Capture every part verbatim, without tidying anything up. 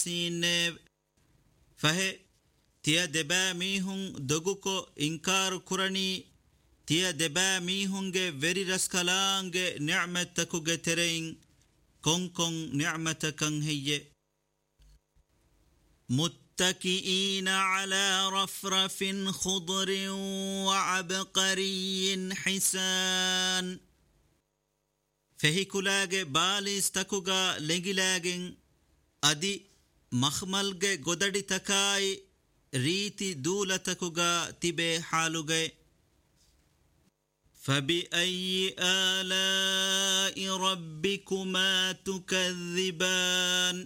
سين فه تيا دبا ميهن دغوكو انكار كرني تيا دبا ميهنگه وری رسكلانگه نعمتكوگه ترين كون كون نعمتكن هي متكئين على رفرف خضر وعبقري حسان فهي كلاگه باليستكوگا لنگلاگن ادي مخملگه گوددي تكاي ريتي دولتكوگا تبه حالوگه فبأي آلاء ربكما تكذبان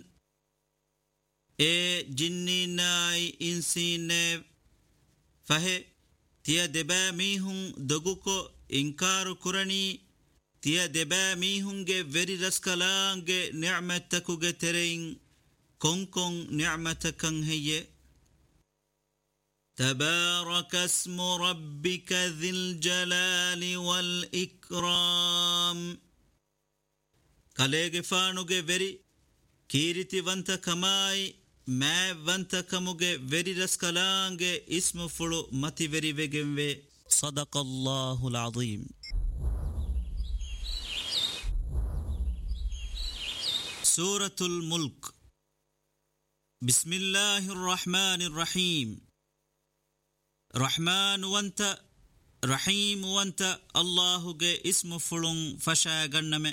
اي جني ناي انسين فهي تيا دبا ميهن دغوكو انكار كرني تيا دبا ميهنگه وری رسكلانگه نعمتكوگه ترين كون كون نعمتكن هي تبارك اسم ربك ذي الجلال والإكرام كاليغ فانوغي وري كيرتي وانت كماي ما وانت كموغي وري رسكالانغي اسم فلو متي وري وگنوي صدق الله العظيم. سورة الملك. بسم الله الرحمن الرحيم. رحمن وانت رحيم وانت الله جي اسم فلون فشا غنم.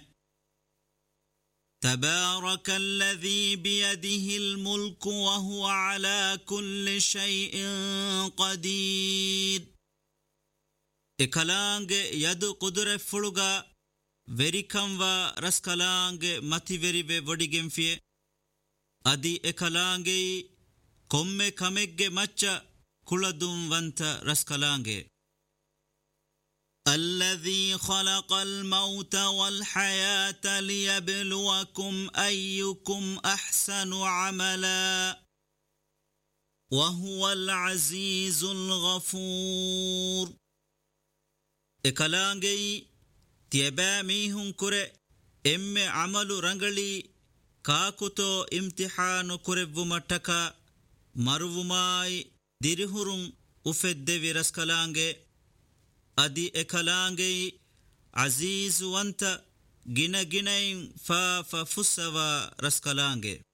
تبارك الذي بيده الملك وهو على كل شيء قدير. اكلانگ يد قدر فلوغا وريكم و رسكلانگ متي وري و وديگم فيه ادي اكلانگ كوم كمگge مچا كلدم وانت رسكلانگه. الذي خلق الموت والحياة ليبلوكم أيكم أحسن عملا وهو العزيز الغفور. اكلانگه تيبا ميهن كره ام عمل رنگلي كاكوتو امتحان كره ومتكا مروماي ديرهورون افد ورسكلانگه ادي اكلانگه عزيز وانت گنا گنين فا ففسوا رسكلانگه.